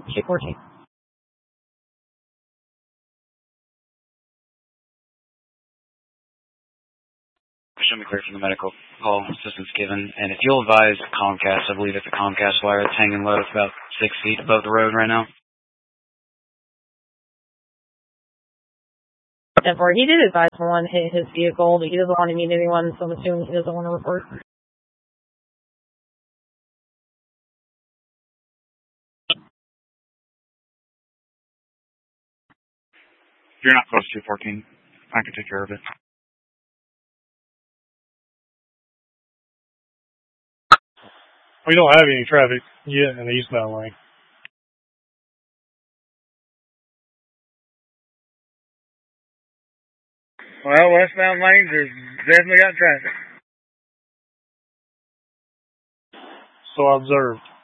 214. Show me clear from the medical call. Assistance given. And if you'll advise Comcast, I believe it's a Comcast wire that's hanging low. It's about 6 feet above the road right now. Therefore, he did advise someone hit his vehicle, but he doesn't want to meet anyone, so I'm assuming he doesn't want to report. You're not close to 214. I can take care of it. We don't have any traffic yet in the eastbound lane. Well, westbound lanes has definitely got traffic. So I observed.